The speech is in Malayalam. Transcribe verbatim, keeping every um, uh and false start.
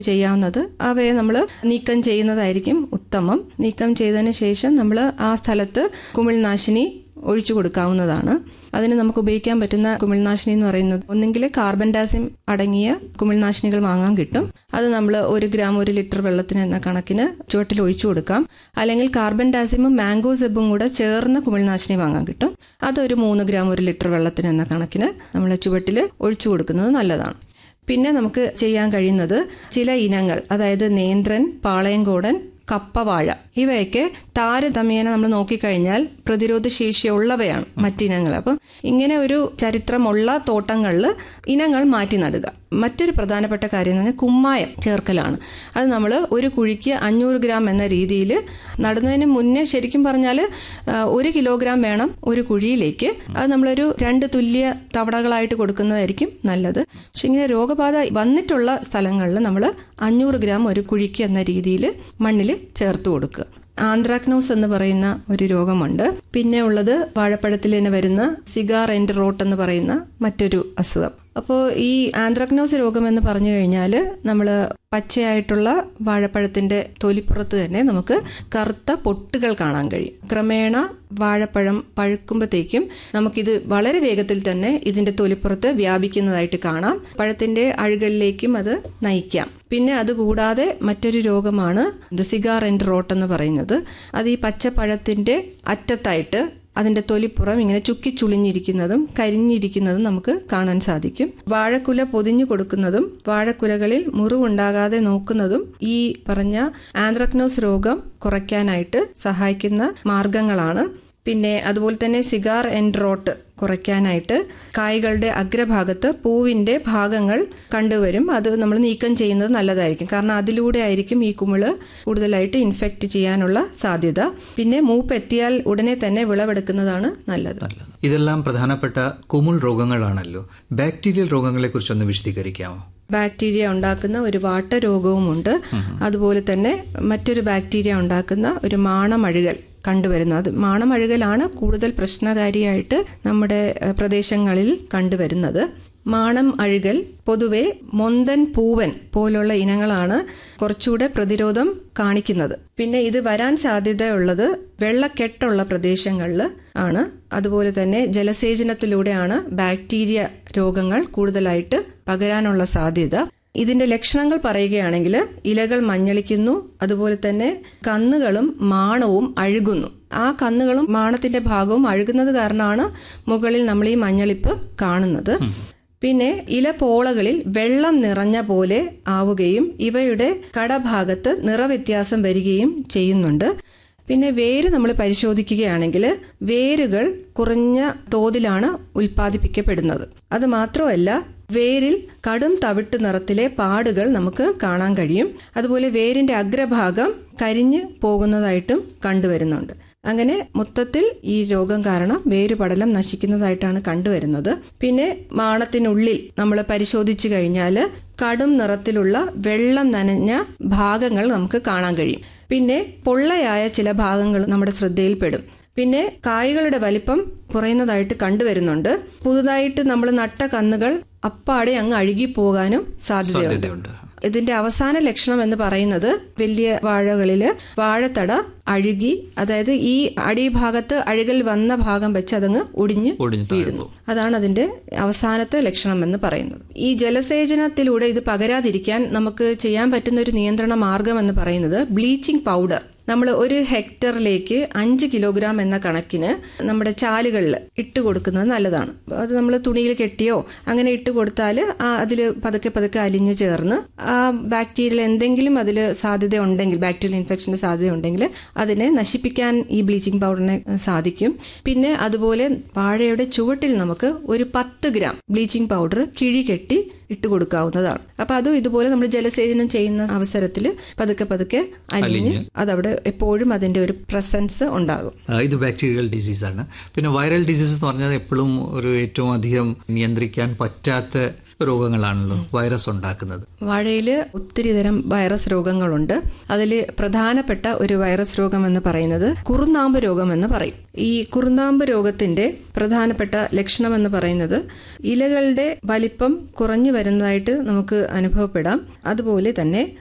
ചെയ്യാവുന്നത്. അവയെ നമ്മൾ നീക്കം ചെയ്യുന്നതായിരിക്കും ഉത്തമം. നീക്കം ചെയ്തതിന് ശേഷം നമ്മൾ ആ സ്ഥലത്ത് കുമിൾനാശിനി ഒഴിച്ചു കൊടുക്കാവുന്നതാണ്. അതിന് നമുക്ക് ഉപയോഗിക്കാൻ പറ്റുന്ന കുമിൾനാശിനി എന്ന് പറയുന്നത് ഒന്നെങ്കിൽ കാർബൻ ഡാസിം അടങ്ങിയ കുമിൾനാശിനികൾ വാങ്ങാൻ കിട്ടും. അത് നമ്മൾ ഒരു ഗ്രാം ഒരു ലിറ്റർ വെള്ളത്തിന് എന്ന കണക്കിന് ചുവട്ടിൽ ഒഴിച്ചു കൊടുക്കാം. അല്ലെങ്കിൽ കാർബൻ ഡാസിമും മാംഗോ സെബും കൂടെ ചേർന്ന് കുമിൾനാശിനി വാങ്ങാൻ കിട്ടും. അതൊരു മൂന്ന് ഗ്രാം ഒരു ലിറ്റർ വെള്ളത്തിന് എന്ന കണക്കിന് നമ്മൾ ചുവട്ടിൽ ഒഴിച്ചു കൊടുക്കുന്നത് നല്ലതാണ്. പിന്നെ നമുക്ക് ചെയ്യാൻ കഴിയുന്നത് ചില ഇനങ്ങൾ, അതായത് നേന്ത്രൻ, പാളയംകോടൻ, കപ്പവാഴ, ഇവയൊക്കെ താരതമ്യേന നമ്മൾ നോക്കിക്കഴിഞ്ഞാൽ പ്രതിരോധ ശേഷിയുള്ളവയാണ് മറ്റിനങ്ങൾ. അപ്പം ഇങ്ങനെ ഒരു ചരിത്രമുള്ള തോട്ടങ്ങളിൽ ഇനങ്ങൾ മാറ്റി നടുക. മറ്റൊരു പ്രധാനപ്പെട്ട കാര്യം എന്ന് പറഞ്ഞാൽ കുമ്മായം ചേർക്കലാണ്. അത് നമ്മൾ ഒരു കുഴിക്ക് അഞ്ഞൂറ് ഗ്രാം എന്ന രീതിയിൽ നടുന്നതിന് മുന്നേ ശരിക്കും പറഞ്ഞാൽ ഒരു കിലോഗ്രാം വേണം ഒരു കുഴിയിലേക്ക്. അത് നമ്മളൊരു രണ്ട് തുല്യ തവണകളായിട്ട് കൊടുക്കുന്നതായിരിക്കും നല്ലത്. പക്ഷെ ഇങ്ങനെ രോഗബാധ വന്നിട്ടുള്ള സ്ഥലങ്ങളിൽ നമ്മൾ അഞ്ഞൂറ് ഗ്രാം ഒരു കുഴിക്ക് എന്ന രീതിയിൽ മണ്ണിൽ ചേർത്ത് കൊടുക്കുക. ആന്ത്രാക്നോസ് എന്ന് പറയുന്ന ഒരു രോഗമുണ്ട്. പിന്നെ ഉള്ളത് വാഴപ്പഴത്തിൽ തന്നെ വരുന്ന സിഗാർ ആൻഡ് റോട്ട് എന്ന് പറയുന്ന മറ്റൊരു അസുഖം. അപ്പോൾ ഈ ആന്ത്രാക്നോസ് രോഗം എന്ന് പറഞ്ഞു കഴിഞ്ഞാൽ നമ്മൾ പച്ചയായിട്ടുള്ള വാഴപ്പഴത്തിന്റെ തൊലിപ്പുറത്ത് തന്നെ നമുക്ക് കറുത്ത പൊട്ടുകൾ കാണാൻ കഴിയും. ക്രമേണ വാഴപ്പഴം പഴുക്കുമ്പോഴത്തേക്കും നമുക്കിത് വളരെ വേഗത്തിൽ തന്നെ ഇതിന്റെ തൊലിപ്പുറത്ത് വ്യാപിക്കുന്നതായിട്ട് കാണാം. പഴത്തിന്റെ അഴുകലിലേക്കും അത് നയിക്കാം. പിന്നെ അതുകൂടാതെ മറ്റൊരു രോഗമാണ് സിഗാർ ആൻഡ് റോട്ട് എന്ന് പറയുന്നത്. അത് ഈ പച്ചപ്പഴത്തിന്റെ അറ്റത്തായിട്ട് അതിന്റെ തൊലിപ്പുറം ഇങ്ങനെ ചുക്കി ചുളിഞ്ഞിരിക്കുന്നതും കരിഞ്ഞിരിക്കുന്നതും നമുക്ക് കാണാൻ സാധിക്കും. വാഴക്കുല പൊതിഞ്ഞു കൊടുക്കുന്നതും വാഴക്കുലകളിൽ മുറിവുണ്ടാകാതെ നോക്കുന്നതും ഈ പറഞ്ഞ ആന്ത്രാക്നോസ് രോഗം കുറയ്ക്കാനായിട്ട് സഹായിക്കുന്ന മാർഗങ്ങളാണ്. പിന്നെ അതുപോലെ തന്നെ സിഗാർ ആൻഡ് റോട്ട് കുറയ്ക്കാനായിട്ട് കായ്കളുടെ അഗ്രഭാഗത്ത് പൂവിന്റെ ഭാഗങ്ങൾ കണ്ടുവരും. അത് നമ്മൾ നീക്കം ചെയ്യുന്നത് നല്ലതായിരിക്കും. കാരണം അതിലൂടെ ആയിരിക്കും ഈ കുമിള് കൂടുതലായിട്ട് ഇൻഫെക്റ്റ് ചെയ്യാനുള്ള സാധ്യത. പിന്നെ മൂപ്പ് എത്തിയാൽ ഉടനെ തന്നെ വിളവെടുക്കുന്നതാണ് നല്ലത്. ഇതെല്ലാം പ്രധാനപ്പെട്ട കുമിൾ രോഗങ്ങളാണല്ലോ. ബാക്ടീരിയൽ രോഗങ്ങളെ കുറിച്ചൊന്ന് വിശദീകരിക്കാമോ? ബാക്ടീരിയ ഉണ്ടാക്കുന്ന ഒരു വാട്ടരോഗവുമുണ്ട്. അതുപോലെ തന്നെ മറ്റൊരു ബാക്ടീരിയ ഉണ്ടാക്കുന്ന ഒരു മാണമഴുകൽ കണ്ടുവരുന്നത്. അത് മാണമഴുകലാണ് കൂടുതൽ പ്രശ്നകാരിയായിട്ട് നമ്മുടെ പ്രദേശങ്ങളിൽ കണ്ടുവരുന്നത്. മാണം അഴുകൽ പൊതുവെ മൊന്തൻ പൂവൻ പോലുള്ള ഇനങ്ങളാണ് കുറച്ചുകൂടെ പ്രതിരോധം കാണിക്കുന്നത്. പിന്നെ ഇത് വരാൻ സാധ്യതയുള്ളത് വെള്ളക്കെട്ടുള്ള പ്രദേശങ്ങളിൽ ആണ്. അതുപോലെ തന്നെ ജലസേചനത്തിലൂടെയാണ് ബാക്ടീരിയ രോഗങ്ങൾ കൂടുതലായിട്ട് പകരാനുള്ള സാധ്യത. ഇതിന്റെ ലക്ഷണങ്ങൾ പറയുകയാണെങ്കിൽ ഇലകൾ മഞ്ഞളിക്കുന്നു, അതുപോലെ തന്നെ കന്നുകളും മാണവും അഴുകുന്നു. ആ കന്നുകളും മാണത്തിന്റെ ഭാഗവും അഴുകുന്നത് കാരണമാണ് മുകളിൽ നമ്മൾ ഈ മഞ്ഞളിപ്പ് കാണുന്നത്. പിന്നെ ഇലപ്പോളകളിൽ വെള്ളം നിറഞ്ഞ പോലെ ആവുകയും ഇവയുടെ കടഭാഗത്ത് നിറവ്യത്യാസം വരികയും ചെയ്യുന്നുണ്ട്. പിന്നെ വേര് നമ്മൾ പരിശോധിക്കുകയാണെങ്കിൽ വേരുകൾ കുറഞ്ഞ തോതിലാണ് ഉൽപ്പാദിപ്പിക്കപ്പെടുന്നത്. അത് മാത്രമല്ല വേരിൽ കടും തവിട്ട് നിറത്തിലെ പാടുകൾ നമുക്ക് കാണാൻ കഴിയും. അതുപോലെ വേരിന്റെ അഗ്രഭാഗം കരിഞ്ഞു പോകുന്നതായിട്ടും കണ്ടുവരുന്നുണ്ട്. അങ്ങനെ മൊത്തത്തിൽ ഈ രോഗം കാരണം വേരുപടലം നശിക്കുന്നതായിട്ടാണ് കണ്ടുവരുന്നത്. പിന്നെ മാണത്തിനുള്ളിൽ നമ്മൾ പരിശോധിച്ചു കഴിഞ്ഞാൽ കടും നിറത്തിലുള്ള വെള്ളം നനഞ്ഞ ഭാഗങ്ങൾ നമുക്ക് കാണാൻ കഴിയും. പിന്നെ പൊള്ളയായ ചില ഭാഗങ്ങൾ നമ്മുടെ ശ്രദ്ധയിൽപ്പെടും. പിന്നെ കായ്കളുടെ വലിപ്പം കുറയുന്നതായിട്ട് കണ്ടുവരുന്നുണ്ട്. പുതുതായിട്ട് നമ്മൾ നട്ട കന്നുകൾ അപ്പാടെ അങ്ങ് അഴുകിപ്പോകാനും സാധ്യതയുണ്ട്. ഇതിന്റെ അവസാന ലക്ഷണം എന്ന് പറയുന്നത് വലിയ വാഴകളില് വാഴത്തട അഴുകി, അതായത് ഈ അടിഭാഗത്ത് അഴുകൽ വന്ന ഭാഗം വെച്ച് അതങ്ങ് ഒടിഞ്ഞ് വീഴുന്നു. അതാണ് അതിന്റെ അവസാനത്തെ ലക്ഷണം എന്ന് പറയുന്നത്. ഈ ജലസേചനത്തിലൂടെ ഇത് പകരാതിരിക്കാൻ നമുക്ക് ചെയ്യാൻ പറ്റുന്ന ഒരു നിയന്ത്രണ മാർഗം എന്ന് പറയുന്നത് ബ്ലീച്ചിങ് പൗഡർ നമ്മൾ ഒരു ഹെക്ടറിലേക്ക് അഞ്ച് കിലോഗ്രാം എന്ന കണക്കിന് നമ്മുടെ ചാലുകളിൽ ഇട്ട് കൊടുക്കുന്നത് നല്ലതാണ്. അത് നമ്മൾ തുണിയിൽ കെട്ടിയോ അങ്ങനെ ഇട്ട് കൊടുത്താൽ അതിൽ പതുക്കെ പതുക്കെ അലിഞ്ഞു ചേർന്ന് ആ ബാക്ടീരിയൽ എന്തെങ്കിലും അതിൽ സാധ്യത ഉണ്ടെങ്കിൽ, ബാക്ടീരിയൽ ഇൻഫെക്ഷന്റെ സാധ്യത ഉണ്ടെങ്കിൽ അതിനെ നശിപ്പിക്കാൻ ഈ ബ്ലീച്ചിങ് പൗഡറിനെ സാധിക്കും. പിന്നെ അതുപോലെ വാഴയുടെ ചുവട്ടിൽ നമുക്ക് ഒരു പത്ത് ഗ്രാം ബ്ലീച്ചിങ് പൗഡർ കിഴി കെട്ടി ഇട്ട് കൊടുക്കാവുന്നതാണ്. അപ്പൊ അതും ഇതുപോലെ നമ്മൾ ജലസേചനം ചെയ്യുന്ന അവസരത്തിൽ പതുക്കെ പതുക്കെ അലിഞ്ഞ് അതവിടെ എപ്പോഴും അതിന്റെ ഒരു പ്രസൻസ് ഉണ്ടാകും. ഇത് ബാക്ടീരിയൽ ഡിസീസാണ്. പിന്നെ വൈറൽ ഡിസീസ് എന്ന് പറഞ്ഞാൽ എപ്പോഴും ഒരു ഏറ്റവും അധികം നിയന്ത്രിക്കാൻ പറ്റാത്ത രോഗങ്ങളാണല്ലോ വൈറസ് ഉണ്ടാക്കുന്നത്. വാഴയിൽ ഒത്തിരി തരം വൈറസ് രോഗങ്ങളുണ്ട്. അതിൽ പ്രധാനപ്പെട്ട ഒരു വൈറസ് രോഗം എന്ന് പറയുന്നത് കുറുനാമ്പ് രോഗം എന്ന് പറയും. ഈ കുറുനാമ്പ് രോഗത്തിന്റെ പ്രധാനപ്പെട്ട ലക്ഷണം എന്ന് പറയുന്നത് ഇലകളുടെ വലിപ്പം കുറഞ്ഞു വരുന്നതായിട്ട് നമുക്ക് അനുഭവപ്പെടാം. അതുപോലെ തന്നെ